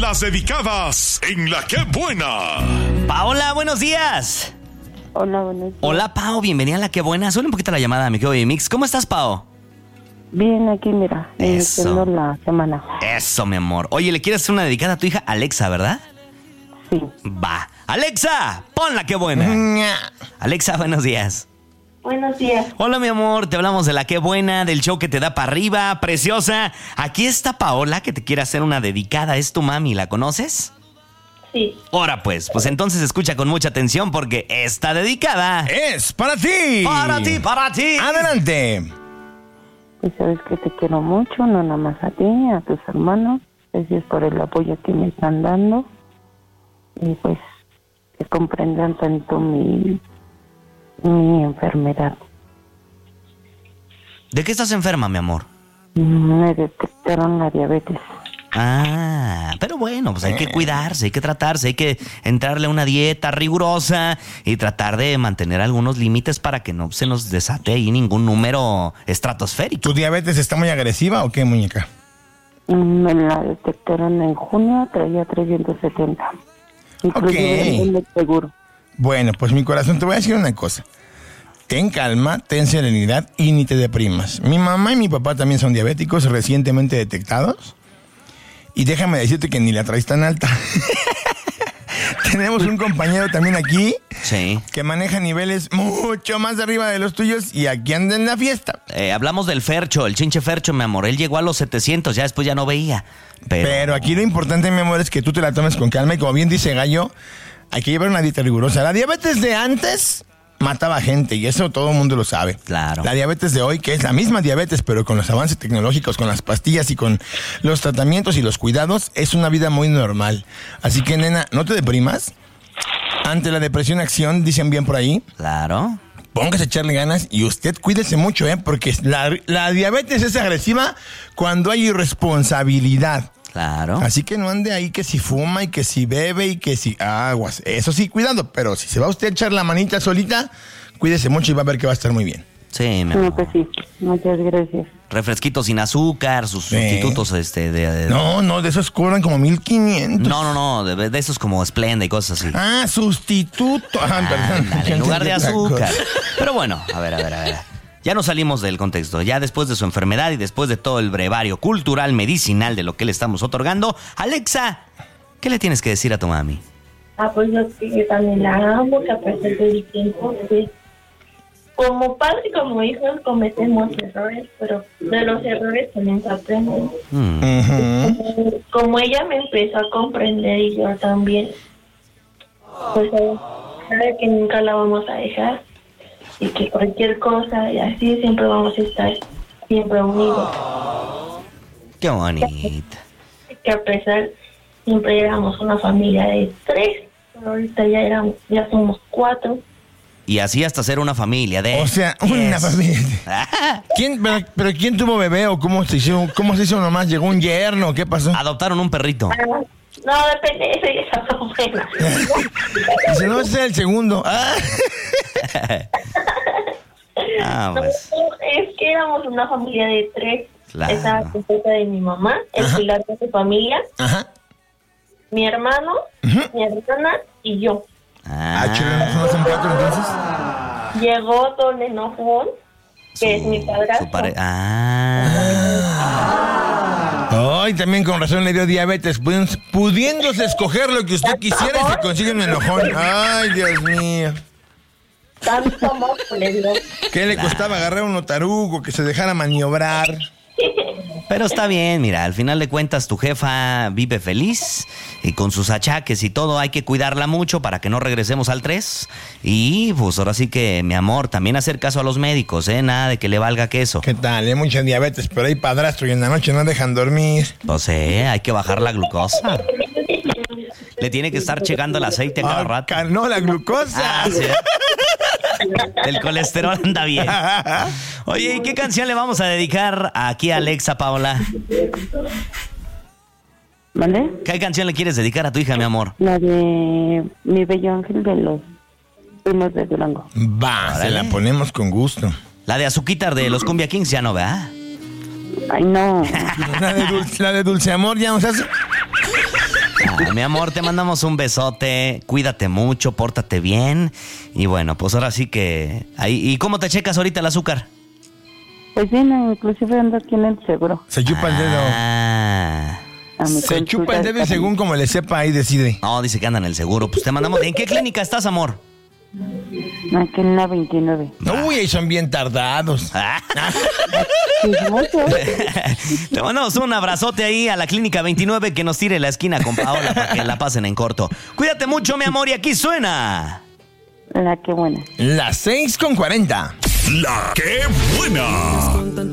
las dedicadas en La Qué Buena. Paola, buenos días. Hola, buenos días. Hola, Pao, bienvenida a La Qué Buena. Suena un poquito la llamada, mi querido Mix. ¿Cómo estás, Pao? Bien, aquí mira, Eso. iniciando la semana. Eso, mi amor. Oye, le quieres hacer una dedicada a tu hija Alexa, ¿verdad? Sí. Va. Alexa, pon La Qué Buena. Alexa, buenos días. Buenos días. Hola, mi amor, te hablamos de La Qué Buena, del show que te da para arriba, preciosa. Aquí está Paola, que te quiere hacer una dedicada. Es tu mami, ¿la conoces? Sí. Ahora pues entonces escucha con mucha atención porque esta dedicada Es para ti. para ti, para ti. Adelante. Pues sabes que te quiero mucho, no nada más a ti, a tus hermanos. Gracias por el apoyo que me están dando. Y pues que comprendan tanto mi enfermedad. ¿De qué estás enferma, mi amor? Me detectaron la diabetes. Pero bueno, pues hay que cuidarse, hay que tratarse, hay que entrarle a una dieta rigurosa y tratar de mantener algunos límites para que no se nos desate ahí ningún número estratosférico. ¿Tu diabetes está muy agresiva o qué, muñeca? Me la detectaron en junio, traía 370. Inclusive el seguro. Bueno, pues mi corazón, te voy a decir una cosa. Ten calma, ten serenidad y ni te deprimas. Mi mamá y mi papá también son diabéticos recientemente detectados. Y déjame decirte que ni la traes tan alta. Tenemos un compañero también aquí Sí. que maneja niveles mucho más arriba de los tuyos y aquí anda en la fiesta. Hablamos del Fercho, el chinche Fercho, mi amor. Él llegó a los 700, ya después ya no veía. Pero aquí lo importante, mi amor, es que tú te la tomes con calma y como bien dice Gallo, hay que llevar una dieta rigurosa. La diabetes de antes mataba gente y eso todo el mundo lo sabe. Claro. La diabetes de hoy, que es la misma diabetes, pero con los avances tecnológicos, con las pastillas y con los tratamientos y los cuidados, es una vida muy normal. Así que, nena, no te deprimas. Ante la depresión, acción, dicen bien por ahí. Claro. Póngase a echarle ganas y usted cuídese mucho, porque la diabetes es agresiva cuando hay irresponsabilidad. Claro. Así que no ande ahí que si fuma y que si bebe y que si aguas. Eso sí, cuidado, pero si se va usted a echar la manita solita, cuídese mucho y va a ver que va a estar muy bien. Sí, mi Sí, amor. pues sí. Muchas gracias. Refresquito sin azúcar, sus sustitutos No, de esos cobran como 1,500. No, de esos como Splenda y cosas así. Ah, sustituto. Perdón. Ándale, en lugar de Otra azúcar. cosa. Pero bueno, a ver. Ya nos salimos del contexto. Ya después de su enfermedad y después de todo el brevario cultural, medicinal de lo que le estamos otorgando, Alexa, ¿qué le tienes que decir a tu mami? Pues yo también la amo, que a pesar del tiempo, pues, como padre y como hijos cometemos errores, pero de los errores también se aprenden. Ujú. Como ella me empezó a comprender y yo también, pues sabe que nunca la vamos a dejar y que cualquier cosa y así siempre vamos a estar siempre unidos. Qué bonita. Que a pesar siempre éramos una familia de 3, pero ahorita ya somos 4. Y así hasta ser una familia de... O sea, una 10. familia. ¿Pero quién tuvo bebé o cómo se hizo nomás? ¿Llegó un yerno? ¿Qué pasó? Adoptaron un perrito. No, depende, eso ya está buena. Dice, no, ese es el segundo. Pues. Es que éramos una familia de 3. Claro. Estaba completa de mi mamá, el pilar de su familia, Ajá. mi hermano, mi hermana y yo. Chulo, ¿no son 4 entonces? Llegó Don Enojón, que es mi padrastro. Ay, también con razón le dio diabetes, pudiéndose escoger lo que usted quisiera y se consigue un enojón. Ay, Dios mío. Tanto amor le dio. ¿Qué le costaba agarrar un otarugo que se dejara maniobrar? Pero está bien, mira, al final de cuentas tu jefa vive feliz y con sus achaques y todo hay que cuidarla mucho para que no regresemos al 3. Y pues ahora sí que, mi amor, también hacer caso a los médicos, nada de que le valga queso. ¿Qué tal? Hay mucha diabetes, pero hay padrastro y en la noche no dejan dormir. Pues hay que bajar la glucosa. Le tiene que estar checando el aceite cada rato. No, la glucosa. Sí. El colesterol anda bien. Oye, ¿y qué canción le vamos a dedicar aquí a Alexa, Paola? ¿Vale? ¿Qué canción le quieres dedicar a tu hija, mi amor? La de Mi Bello Ángel de los Primos de Durango. Va, se la ponemos con gusto. La de Azuquitar de los Cumbia Kings ya no, ¿verdad? Ay, no. La de Dulce Amor ya nos hace. Mi amor, te mandamos un besote. Cuídate mucho, pórtate bien. Y bueno, pues ahora sí que... ¿Y cómo te checas ahorita el azúcar? Pues bien, inclusive ando aquí en el seguro. Se chupa el dedo. Se chupa el dedo y según como le sepa, ahí decide. No, dice que anda en el seguro. Pues te mandamos... ¿En qué clínica estás, amor? Aquí en la 29. Uy, ahí son bien tardados. Te mandamos un abrazote ahí a la clínica 29 que nos tire la esquina con Paola para que la pasen en corto. Cuídate mucho, mi amor, y aquí suena... La que buena. Las 6:40. La que buena.